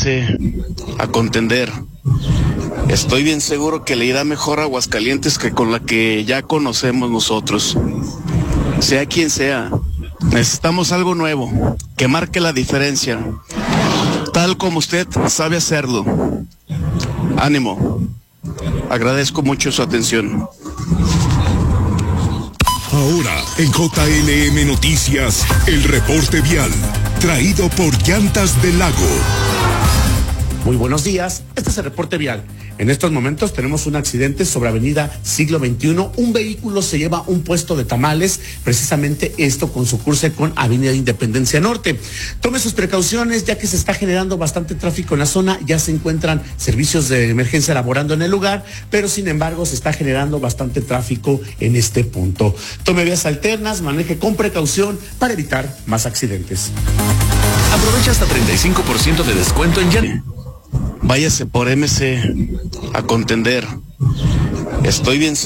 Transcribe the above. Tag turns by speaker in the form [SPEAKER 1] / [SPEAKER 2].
[SPEAKER 1] MC a contender. Estoy bien seguro que le irá mejor a Aguascalientes que con la que ya conocemos nosotros. Sea quien sea, necesitamos algo nuevo, que marque la diferencia, tal como usted sabe hacerlo. Ánimo. Agradezco mucho su atención.
[SPEAKER 2] Ahora, en JLM Noticias, el reporte vial, traído por Llantas del Lago.
[SPEAKER 3] Muy buenos días, este es el reporte vial. En estos momentos tenemos un accidente sobre Avenida Siglo XXI. Un vehículo se lleva un puesto de tamales, precisamente esto con su cruce con Avenida Independencia Norte. Tome sus precauciones ya que se está generando bastante tráfico en la zona. Ya se encuentran servicios de emergencia laborando en el lugar, pero sin embargo se está generando bastante tráfico en este punto. Tome vías alternas, maneje con precaución para evitar más accidentes.
[SPEAKER 4] Aprovecha hasta 35% de descuento en Llantas.
[SPEAKER 1] Váyase por MC a contender. Estoy bien